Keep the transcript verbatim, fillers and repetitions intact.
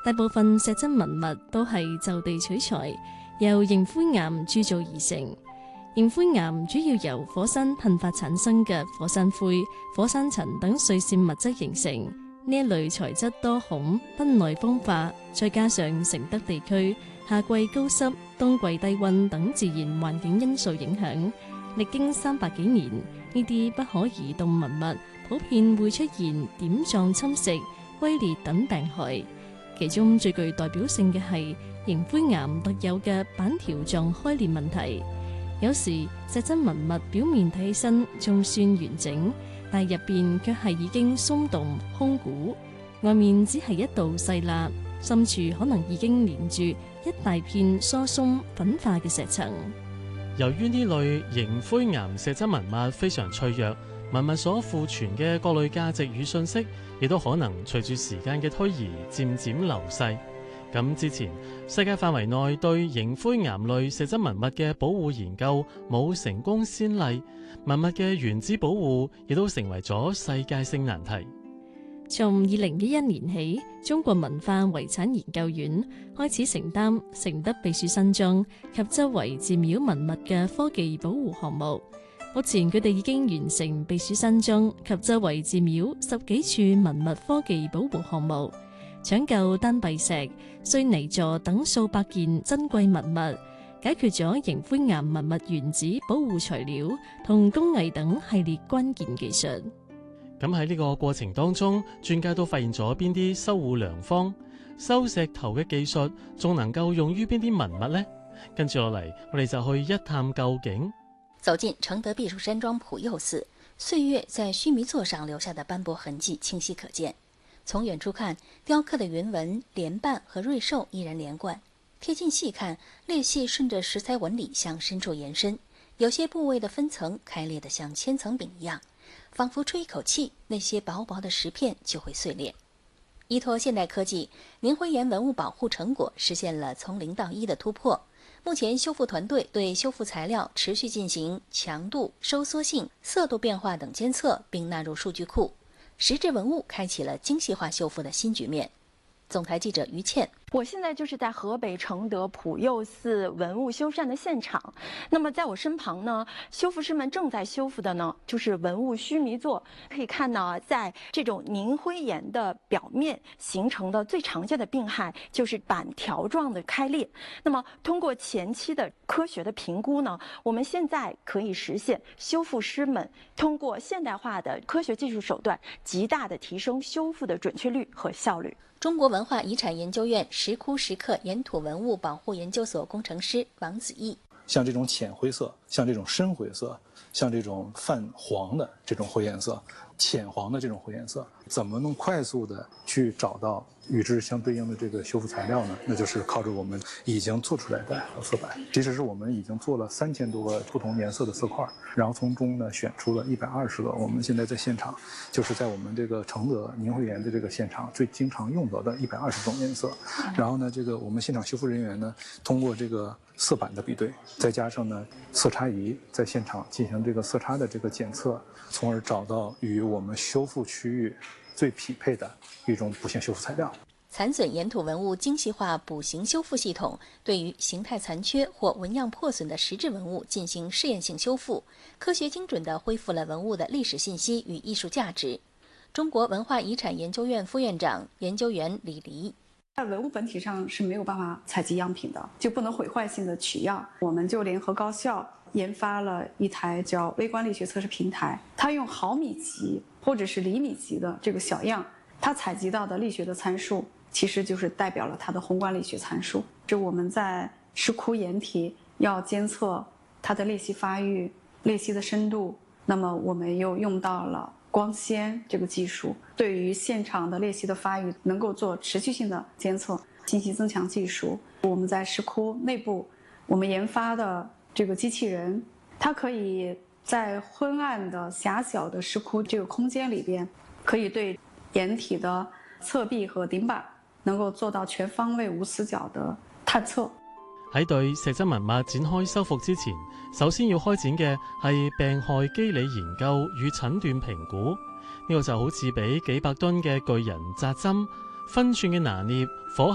大部分石質文物都係就地取材，由凝灰岩鑄造而成。凝灰岩主要由火山噴發產生嘅火山灰、火山塵等碎屑物質形成。呢一類材質多孔，不耐風化，再加上承德地區夏季高濕、冬季低溫等自然環境因素影響，歷經三百幾年，呢啲不可移動文物普遍會出現點狀侵蝕、龜裂等病害。其中最具代表性嘅係凝灰岩特有嘅板條狀開裂問題。有時石質文物表面睇起身仲算完整，但入邊卻係已經鬆動空鼓，外面只係一道細罅，深處可能已經連住一大片疏鬆粉化嘅石層。 由於呢類凝灰岩石質文物非常脆弱，文物所庫存嘅各類價值與信息，亦都可能隨住時間嘅推移漸漸流逝。咁之前世界範圍內對凝灰岩類石質文物嘅保護研究冇成功先例，文物嘅原址保護亦都成為咗世界性難題。 從二零一一年起，中國文化遺產研究院開始承擔承德避暑山莊及周圍寺廟文物嘅科技保護項目。目前佢哋已經完成避暑山莊及周圍寺廟十幾處文物科技保護項目，搶救丹閉石、碎泥座等數百件珍貴文物，解決咗凝灰岩文物原址保護材料同工藝等系列關鍵技術。 咁喺呢個過程當中，專家都發現咗邊啲修護良方，收石頭嘅技術仲能夠用於邊啲文物呢？跟住落嚟，我哋就去一探究竟。 走進承德避暑山莊普佑寺，歲月在須彌座上留下的斑駁痕跡清晰可見。從遠處看，雕刻的雲紋、蓮瓣和瑞獸依然連貫；貼近細看，裂隙順着石材紋理向深處延伸，有些部位的分層開裂得像千層餅一樣，仿佛吹一口氣，那些薄薄的石片就會碎裂。依託現代科技，凝灰岩文物保護成果實現了從零到一的突破。目前修復團隊對修復材料持續進行強度、收縮性、色度變化等監測，並納入數據庫。石質文物開啟了精細化修復的新局面。總台記者於倩， 我現在就是在河北承德普佑寺文物修繕的現場。那麼在我身旁呢，修復師們正在修復的呢，就是文物須彌座。可以看到，在這種凝灰岩的表面形成的最常見的病害就是板條狀的開裂。那麼通過前期的科學的評估呢，我們現在可以實現修復師們通過現代化的科學技術手段，極大的提升修復的準確率和效率。 中國文化遺產研究院石窟石刻岩土文物保護研究所工程師王子毅， 像這種淺灰色，像這種深灰色，像這種泛黃的這種灰顏色，淺黃的這種灰顏色，怎麼能快速的去找到與之相對應的這個修復材料呢？那就是靠着我們已經做出來的色板。其實是我們已經做了三千多個不同顏色的色塊，然後從中呢選出了一百二十個。我們現在在現場，就是在我們這個承德凝灰岩的這個現場最經常用到的一百二十種顏色。然後呢，這個我們現場修復人員呢，通過這個色板的比對，再加上呢色差儀在現場進行這個色差的這個檢測，從而找到與我們修復區域最匹配的一種補形修復材料。 殘損岩土文物精細化補形修復系統對於形態殘缺或紋樣破損的實質文物進行試驗性修復，科學精準地恢復了文物的歷史信息與藝術價值。中國文化遺產研究院副院長、研究員李黎， 在文物本體上是沒有辦法採集樣品的，就不能毀壞性的取樣。我們就聯合高校研發了一台叫微觀力學測試平台，它用毫米級或者是厘米級的這個小樣，它採集到的力學的參數其實就是代表了它的宏觀力學參數。這我們在石窟岩體要監測它的裂隙發育、裂隙的深度，那麼我們又用到了光纖這個技術，對於現場的裂隙的發育能夠做持續性的監測。信息增強技術，我們在石窟內部我們研發的這個機器人，它可以在昏暗的狹小的石窟這個空間裏邊，可以對岩體的側壁和頂板能夠做到全方位無死角的探測。 喺對石質文物展開修復之前，首先要開展嘅係病害機理研究與診斷評估。呢個就好似俾幾百噸嘅巨人扎針，分寸嘅拿捏，火